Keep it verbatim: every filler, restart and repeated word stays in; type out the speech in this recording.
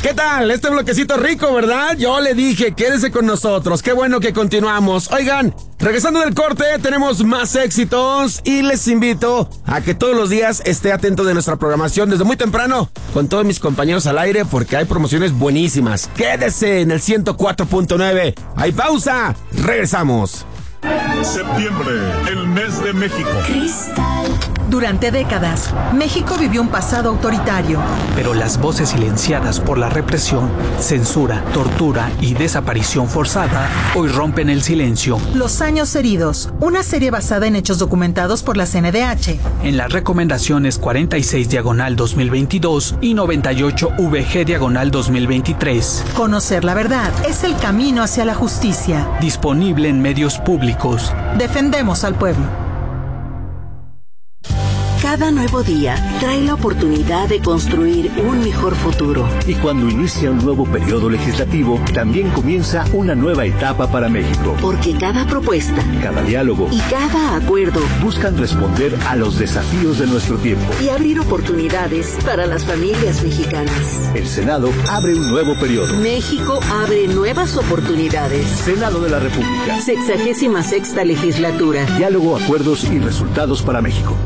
¿Qué tal? Este bloquecito rico, ¿verdad? Yo le dije, quédese con nosotros. Qué bueno que continuamos. Oigan, regresando del corte, tenemos más éxitos y les invito a que todos los días esté atento de nuestra programación desde muy temprano con todos mis compañeros al aire porque hay promociones buenísimas. Quédese en el ciento cuatro punto nueve. Hay pausa. Regresamos. Septiembre, el mes de México. Cristal. Durante décadas, México vivió un pasado autoritario. Pero las voces silenciadas por la represión, censura, tortura y desaparición forzada hoy rompen el silencio. Los años heridos, una serie basada en hechos documentados por la C N D H. En las recomendaciones cuarenta y seis diagonal dos mil veintidós y noventa y ocho V G diagonal dos mil veintitrés. Conocer la verdad es el camino hacia la justicia. Disponible en medios públicos. Defendemos al pueblo. Cada nuevo día trae la oportunidad de construir un mejor futuro. Y cuando inicia un nuevo periodo legislativo, también comienza una nueva etapa para México. Porque cada propuesta, cada diálogo y cada acuerdo buscan responder a los desafíos de nuestro tiempo y abrir oportunidades para las familias mexicanas. El Senado abre un nuevo periodo. México abre nuevas oportunidades. Senado de la República. Sexagésima sexta legislatura. Diálogo, acuerdos y resultados para México.